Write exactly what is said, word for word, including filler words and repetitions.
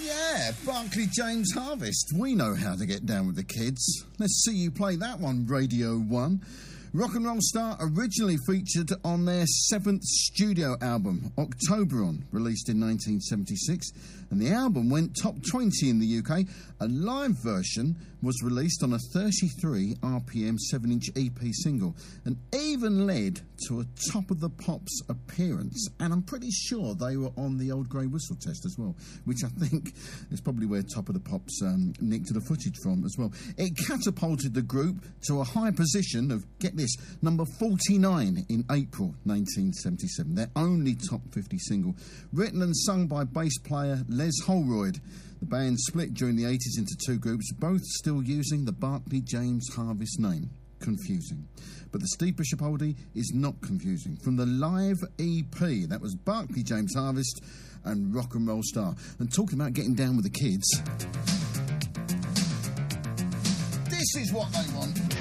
Yeah, Barclay James Harvest. We know how to get down with the kids. Let's see you play that one, Radio one. Rock and Roll Star originally featured on their seventh studio album, Octoberon, released in nineteen seventy-six, and the album went top twenty in the U K. A live version was released on a thirty-three R P M seven inch E P single, and even led to a Top of the Pops appearance, and I'm pretty sure they were on the Old Grey Whistle test as well, which I think is probably where Top of the Pops um, nicked the footage from as well. It catapulted the group to a high position of, get this, number forty-nine in April nineteen seventy-seven, their only top fifty single, written and sung by bass player Les Holroyd. The band split during the eighties into two groups, both still using the Barclay James Harvest name. Confusing. But the Steve Bishop oldie is not confusing. From the live E P, that was Barclay James Harvest and Rock and Roll Star. And talking about getting down with the kids, this is what they want.